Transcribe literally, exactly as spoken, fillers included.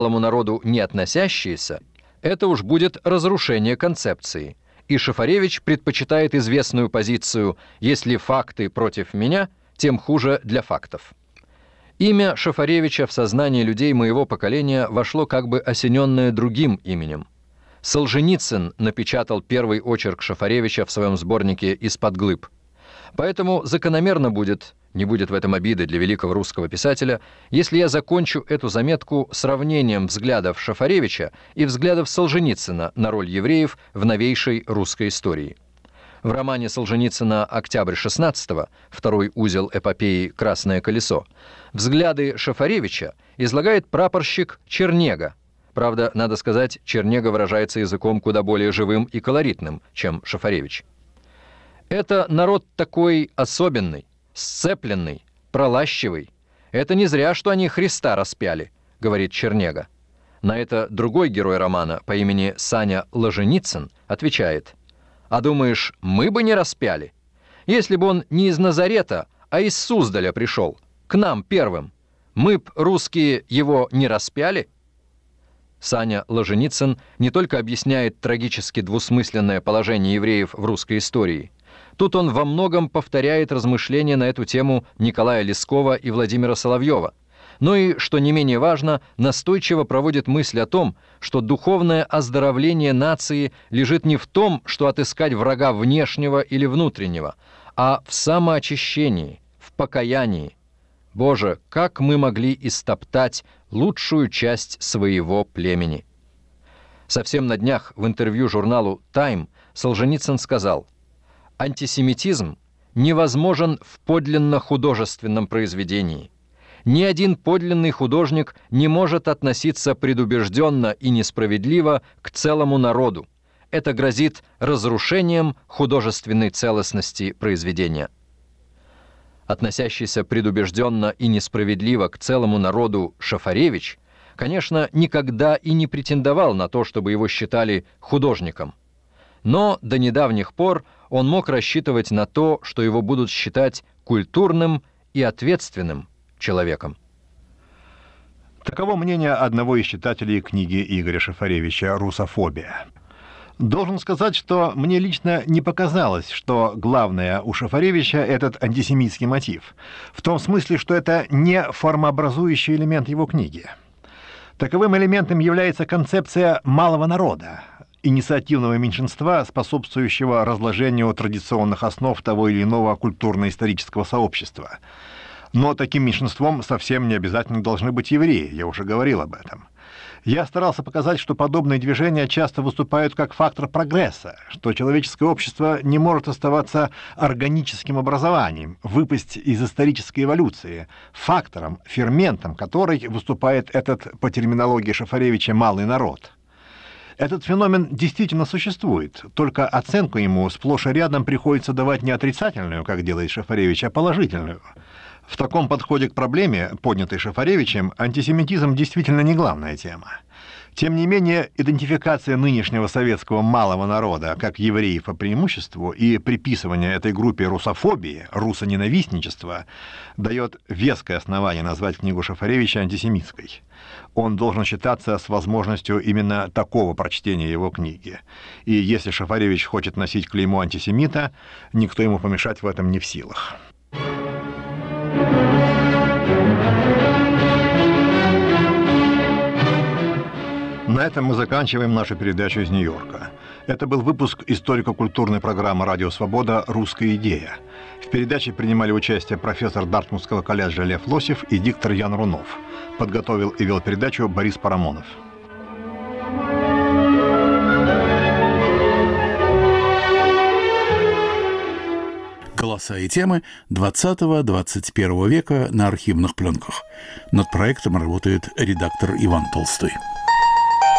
малому народу не относящиеся, это уж будет разрушение концепции. И Шафаревич предпочитает известную позицию «если факты против меня, тем хуже для фактов». Имя Шафаревича в сознание людей моего поколения вошло как бы осененное другим именем. Солженицын напечатал первый очерк Шафаревича в своем сборнике «Из-под глыб». Поэтому закономерно будет, не будет в этом обиды для великого русского писателя, если я закончу эту заметку сравнением взглядов Шафаревича и взглядов Солженицына на роль евреев в новейшей русской истории. В романе Солженицына «Октябрь шестнадцатого», второй узел эпопеи «Красное колесо», взгляды Шафаревича излагает прапорщик Чернега. Правда, надо сказать, Чернега выражается языком куда более живым и колоритным, чем Шафаревич. Это народ такой особенный, сцепленный, пролащивый. Это не зря, что они Христа распяли, говорит Чернега. На это другой герой романа по имени Саня Ложеницын отвечает: «А думаешь, мы бы не распяли? Если бы он не из Назарета, а из Суздаля пришел, к нам первым, мы б, русские, его не распяли?» Саня Ложеницын не только объясняет трагически двусмысленное положение евреев в русской истории. Тут он во многом повторяет размышления на эту тему Николая Лескова и Владимира Соловьева, но и, что не менее важно, настойчиво проводит мысль о том, что духовное оздоровление нации лежит не в том, что отыскать врага внешнего или внутреннего, а в самоочищении, в покаянии. Боже, как мы могли истоптать лучшую часть своего племени? Совсем на днях в интервью журналу «Тайм» Солженицын сказал: «Антисемитизм невозможен в подлинно художественном произведении. Ни один подлинный художник не может относиться предубежденно и несправедливо к целому народу. Это грозит разрушением художественной целостности произведения». Относящийся предубежденно и несправедливо к целому народу Шафаревич, конечно, никогда и не претендовал на то, чтобы его считали художником. Но до недавних пор он мог рассчитывать на то, что его будут считать культурным и ответственным человеком. Таково мнение одного из читателей книги Игоря Шафаревича «Русофобия». Должен сказать, что мне лично не показалось, что главное у Шафаревича этот антисемитский мотив, в том смысле, что это не формообразующий элемент его книги. Таковым элементом является концепция малого народа, инициативного меньшинства, способствующего разложению традиционных основ того или иного культурно-исторического сообщества. Но таким меньшинством совсем не обязательно должны быть евреи, я уже говорил об этом. Я старался показать, что подобные движения часто выступают как фактор прогресса, что человеческое общество не может оставаться органическим образованием, выпасть из исторической эволюции, фактором, ферментом, который выступает этот, по терминологии Шафаревича, малый народ. Этот феномен действительно существует, только оценку ему сплошь и рядом приходится давать не отрицательную, как делает Шафаревич, а положительную. В таком подходе к проблеме, поднятой Шафаревичем, антисемитизм действительно не главная тема. Тем не менее, идентификация нынешнего советского малого народа как евреев по преимуществу и приписывание этой группе русофобии, русоненавистничества, дает веское основание назвать книгу Шафаревича антисемитской. Он должен считаться с возможностью именно такого прочтения его книги. И если Шафаревич хочет носить клеймо антисемита, никто ему помешать в этом не в силах. На этом мы заканчиваем нашу передачу из Нью-Йорка. Это был выпуск историко-культурной программы «Радио Свобода. Русская идея». В передаче принимали участие профессор Дартмутского колледжа Лев Лосев и диктор Ян Рунов. Подготовил и вел передачу Борис Парамонов. Голоса и темы двадцатого-двадцать первого века на архивных пленках. Над проектом работает редактор Иван Толстой.